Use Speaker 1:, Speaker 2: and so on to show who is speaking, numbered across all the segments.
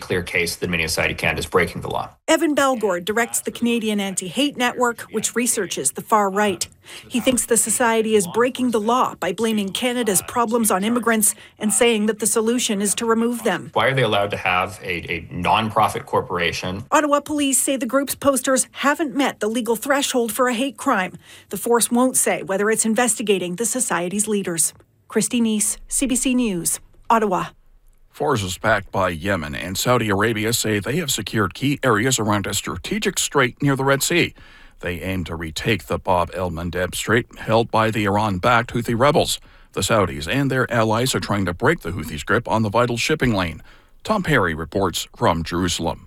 Speaker 1: clear case that Media Society Canada is breaking the law.
Speaker 2: Evan Belgord directs the Canadian Anti-Hate Network, which researches the far right. He thinks the society is breaking the law by blaming Canada's problems on immigrants and saying that the solution is to remove them.
Speaker 1: Why are they allowed to have a non-profit corporation?
Speaker 2: Ottawa police say the group's posters haven't met the legal threshold for a hate crime. The force won't say whether it's investigating the society's leaders. Christy Neese, CBC News, Ottawa.
Speaker 3: Forces backed by Yemen and Saudi Arabia say they have secured key areas around a strategic strait near the Red Sea. They aim to retake the Bab el-Mandeb Strait held by the Iran-backed Houthi rebels. The Saudis and their allies are trying to break the Houthis' grip on the vital shipping lane. Tom Perry reports from Jerusalem.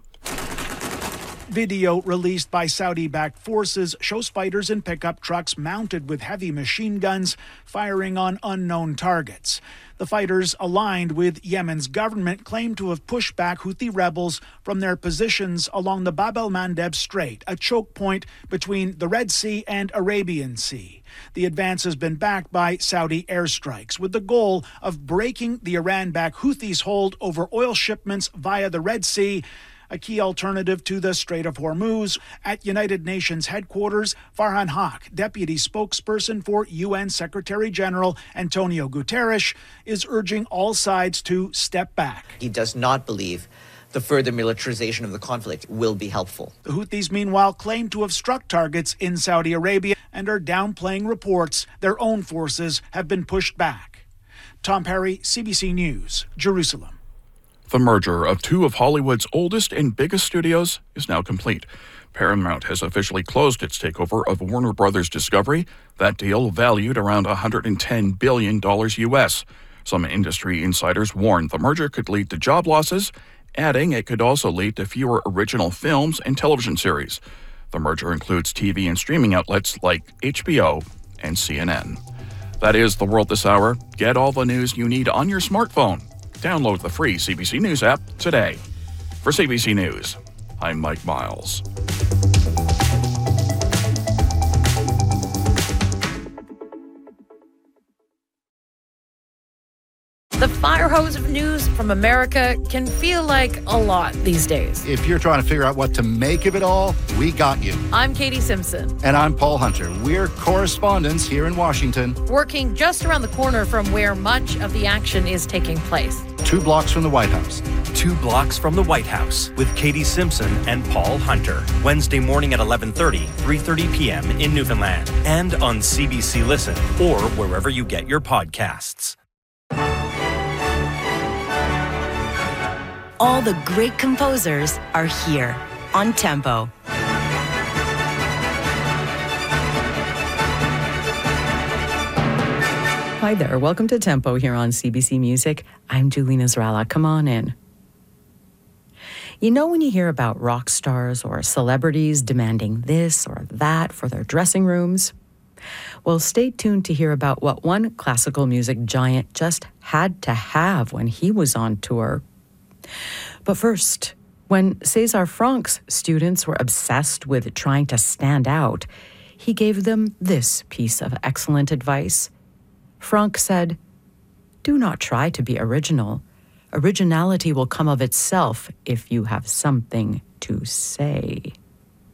Speaker 4: Video released by Saudi-backed forces shows fighters in pickup trucks mounted with heavy machine guns firing on unknown targets. The fighters, aligned with Yemen's government, claim to have pushed back Houthi rebels from their positions along the Bab el-Mandeb Strait, a choke point between the Red Sea and Arabian Sea. The advance has been backed by Saudi airstrikes, with the goal of breaking the Iran-backed Houthis' hold over oil shipments via the Red Sea, a key alternative to the Strait of Hormuz. At United Nations headquarters, Farhan Haq, deputy spokesperson for UN Secretary General Antonio Guterres, is urging all sides to step back.
Speaker 5: He does not believe the further militarization of the conflict will be helpful.
Speaker 4: The Houthis, meanwhile, claim to have struck targets in Saudi Arabia and are downplaying reports their own forces have been pushed back. Tom Perry, CBC News, Jerusalem.
Speaker 3: The merger of two of Hollywood's oldest and biggest studios is now complete. Paramount has officially closed its takeover of Warner Brothers Discovery. That deal valued around $110 billion US. Some industry insiders warned the merger could lead to job losses, adding it could also lead to fewer original films and television series. The merger includes TV and streaming outlets like HBO and CNN. That is the world this hour. Get all the news you need on your smartphone. Download the free CBC News app today. For CBC News, I'm Mike Miles.
Speaker 6: The fire hose of news from America can feel like a lot these days.
Speaker 7: If you're trying to figure out what to make of it all, we got you.
Speaker 6: I'm Katie Simpson.
Speaker 7: And I'm Paul Hunter. We're correspondents here in Washington,
Speaker 6: working just around the corner from where much of the action is taking place.
Speaker 7: 2 blocks from the White House.
Speaker 8: 2 blocks from the White House with Katie Simpson and Paul Hunter. Wednesday morning at 11:30, 3:30 p.m. in Newfoundland. And on CBC Listen or wherever you get your podcasts.
Speaker 9: All the great composers are here on Tempo.
Speaker 10: Hi there. Welcome to Tempo here on CBC Music. I'm Julie Nasrallah. Come on in. You know when you hear about rock stars or celebrities demanding this or that for their dressing rooms? Well, stay tuned to hear about what one classical music giant just had to have when he was on tour. But first, when César Franck's students were obsessed with trying to stand out, he gave them this piece of excellent advice. Franck said, "Do not try to be original. Originality will come of itself if you have something to say."